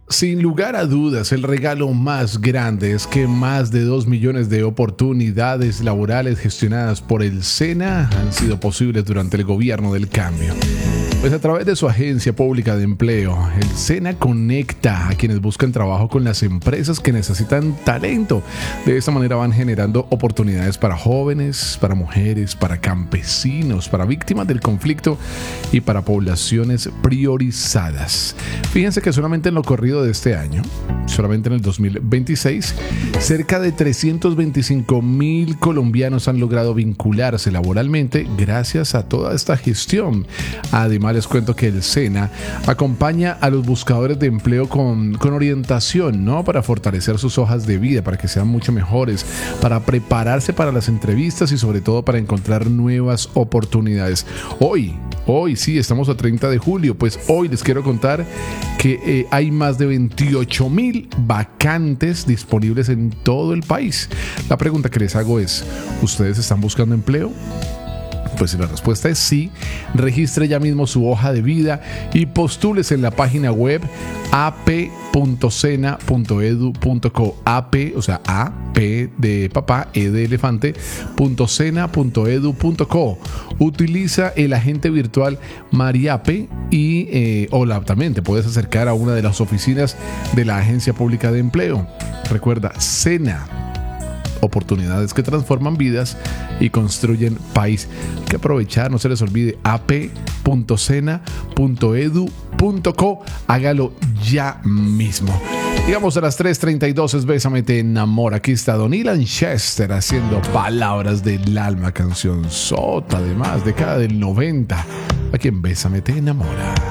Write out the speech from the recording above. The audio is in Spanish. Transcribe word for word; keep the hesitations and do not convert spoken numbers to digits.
Sin lugar a dudas, el regalo más grande es que más de dos millones de oportunidades laborales gestionadas por el SENA han sido posibles durante el gobierno del cambio. Pues a través de su agencia pública de empleo, el SENA conecta a quienes buscan trabajo con las empresas que necesitan talento. De esta manera van generando oportunidades para jóvenes, para mujeres, para campesinos, para víctimas del conflicto y para poblaciones priorizadas. Fíjense que solamente en lo corrido de este año, solamente en el dos mil veintiséis, cerca de trescientos veinticinco mil colombianos han logrado vincularse laboralmente gracias a toda esta gestión. Además, les cuento que el SENA acompaña a los buscadores de empleo con, con orientación, ¿no? Para fortalecer sus hojas de vida, para que sean mucho mejores, para prepararse para las entrevistas y sobre todo para encontrar nuevas oportunidades. Hoy, hoy sí, estamos a treinta de julio, pues hoy les quiero contar que eh, hay más de veintiocho mil vacantes disponibles en todo el país. La pregunta que les hago es, ¿ustedes están buscando empleo? Pues si la respuesta es sí, registre ya mismo su hoja de vida y postúlese en la página web a p punto sena punto edu punto co. A P, o sea, A, P de papá, E de elefante, punto sena punto edu punto co. Utiliza el agente virtual Mariape y eh, o la, también te puedes acercar a una de las oficinas de la Agencia Pública de Empleo. Recuerda, SENA. Oportunidades que transforman vidas y construyen país. Hay que aprovechar, no se les olvide, a p punto sena punto edu punto co. Hágalo ya mismo. Llegamos a las tres treinta y dos, es Bésame Te Enamora. Aquí está Don Ilan Chester haciendo Palabras del Alma, canción sota, además, década del noventa. Aquí en Bésame Te Enamora.